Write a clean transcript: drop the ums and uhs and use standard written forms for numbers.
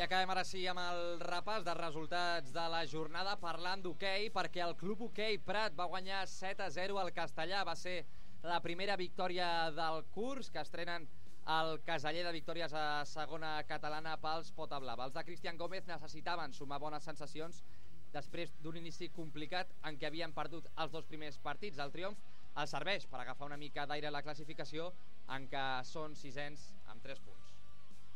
I acabem ara sí amb el repàs de resultats de la jornada parlant d'hoquei, perquè el Club Hoquei Prat va guanyar 7-0 al Castellà. Va ser la primera victòria del curs, que estrenen el caseller de victòries a segona catalana pels Potablava. Els de Cristian Gómez necessitaven sumar bones sensacions després d'un inici complicat en què havien perdut els dos primers partits. El triomf els serveix per agafar una mica d'aire a la classificació, en què són sisens amb 3 punts.